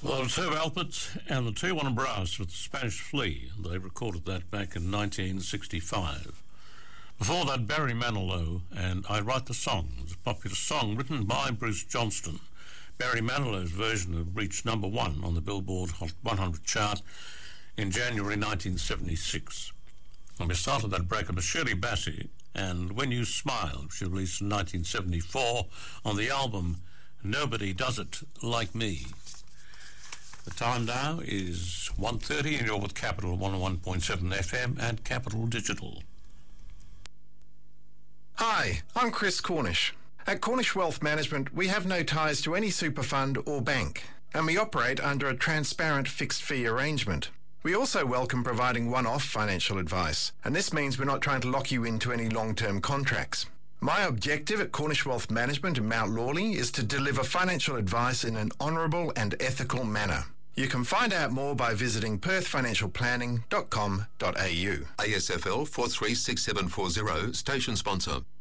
Well, it's Herb Alpert and the Tijuana Brass with the Spanish Flea. They recorded that back in 1965. Before that, Barry Manilow and I Write the Song. It was a popular song written by Bruce Johnston. Barry Manilow's version had reached number 1 on the Billboard Hot 100 chart in January 1976. And we started that break with Shirley Bassey and When You Smile, she released in 1974 on the album Nobody Does It Like Me. The time now is 1:30 and you're with Capital 101.7 FM and Capital Digital. Hi, I'm Chris Cornish. At Cornish Wealth Management, we have no ties to any super fund or bank, and we operate under a transparent fixed fee arrangement. We also welcome providing one-off financial advice, and this means we're not trying to lock you into any long-term contracts. My objective at Cornish Wealth Management in Mount Lawley is to deliver financial advice in an honourable and ethical manner. You can find out more by visiting perthfinancialplanning.com.au. ASFL 436740, station sponsor.